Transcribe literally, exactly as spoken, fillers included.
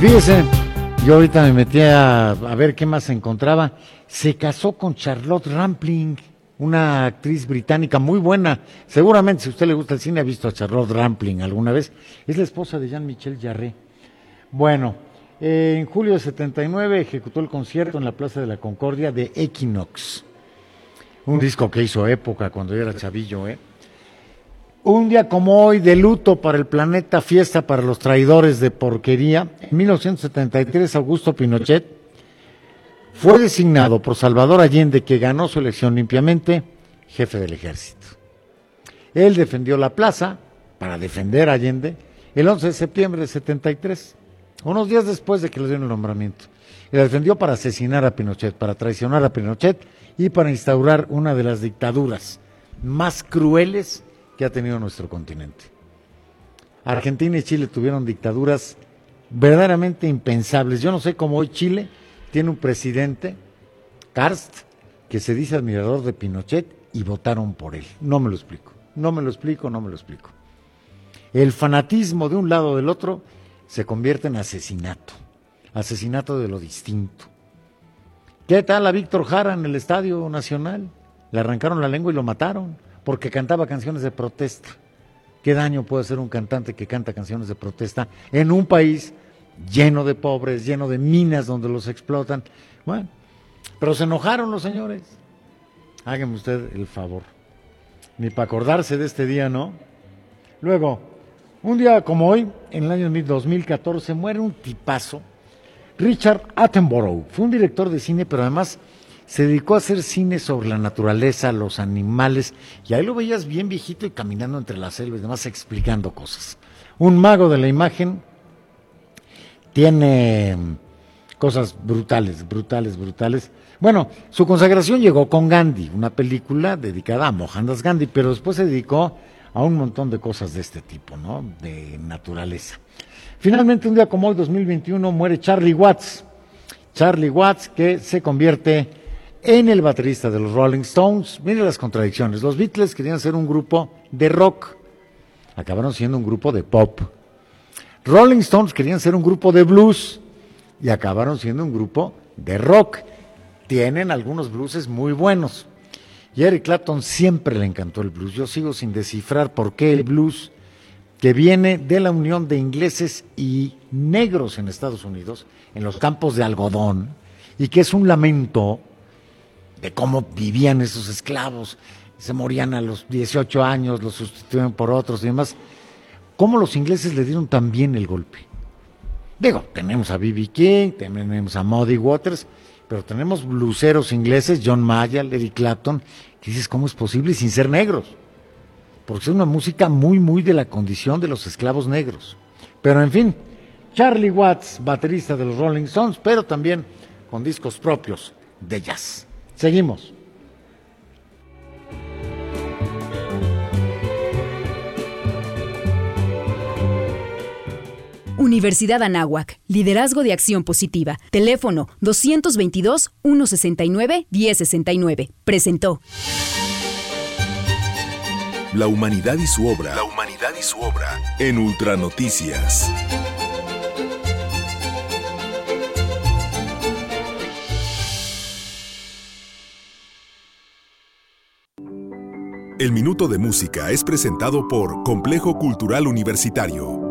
fíjese, yo ahorita me metí a, a ver qué más encontraba. Se casó con Charlotte Rampling, una actriz británica muy buena. Seguramente, si a usted le gusta el cine, ha visto a Charlotte Rampling alguna vez. Es la esposa de Jean-Michel Jarre. Bueno, eh, en julio de setenta y nueve ejecutó el concierto en la Plaza de la Concordia de Equinox. Un disco que hizo época cuando yo era chavillo, ¿eh? Un día como hoy, de luto para el planeta, fiesta para los traidores de porquería. En mil novecientos setenta y tres, Augusto Pinochet fue designado por Salvador Allende, que ganó su elección limpiamente, jefe del ejército. Él defendió la plaza para defender a Allende el once de septiembre de setenta y tres, unos días después de que le dieron el nombramiento. Y la defendió para asesinar a Pinochet, para traicionar a Pinochet y para instaurar una de las dictaduras más crueles que ha tenido nuestro continente. Argentina y Chile tuvieron dictaduras verdaderamente impensables. Yo no sé cómo hoy Chile tiene un presidente, Karst, que se dice admirador de Pinochet y votaron por él. No me lo explico, no me lo explico, no me lo explico. El fanatismo de un lado o del otro se convierte en asesinato, asesinato de lo distinto. ¿Qué tal a Víctor Jara en el Estadio Nacional? Le arrancaron la lengua y lo mataron porque cantaba canciones de protesta. ¿Qué daño puede hacer un cantante que canta canciones de protesta en un país lleno de pobres, lleno de minas donde los explotan? Bueno, pero se enojaron los señores. Hágame usted el favor. Ni para acordarse de este día, ¿no? Luego, un día como hoy, en el año dos mil catorce, muere un tipazo, Richard Attenborough. Fue un director de cine, pero además se dedicó a hacer cine sobre la naturaleza, los animales, y ahí lo veías bien viejito y caminando entre las selvas y demás explicando cosas. Un mago de la imagen, tiene cosas brutales, brutales, brutales. Bueno, su consagración llegó con Gandhi, una película dedicada a Mohandas Gandhi, pero después se dedicó a un montón de cosas de este tipo, ¿no? De naturaleza. Finalmente, un día como hoy, dos mil veintiuno, muere Charlie Watts. Charlie Watts, que se convierte en el baterista de los Rolling Stones. Mire las contradicciones. Los Beatles querían ser un grupo de rock, acabaron siendo un grupo de pop. Rolling Stones querían ser un grupo de blues y acabaron siendo un grupo de rock. Tienen algunos blueses muy buenos. Y a Eric Clapton siempre le encantó el blues. Yo sigo sin descifrar por qué el blues, que viene de la unión de ingleses y negros en Estados Unidos, en los campos de algodón, y que es un lamento de cómo vivían esos esclavos, se morían a los dieciocho años, los sustituyeron por otros y demás. ¿Cómo los ingleses le dieron tan bien el golpe? Digo, tenemos a B B King, tenemos a Muddy Waters, pero tenemos bluseros ingleses, John Mayall, Eric Clapton, que dices, ¿cómo es posible sin ser negros? Porque es una música muy, muy de la condición de los esclavos negros. Pero en fin, Charlie Watts, baterista de los Rolling Stones, pero también con discos propios de jazz. Seguimos. Universidad Anáhuac, liderazgo de acción positiva. Teléfono doscientos veintidós, ciento sesenta y nueve, diez sesenta y nueve. Presentó. La humanidad y su obra. La humanidad y su obra. En Ultranoticias. El Minuto de Música es presentado por Complejo Cultural Universitario.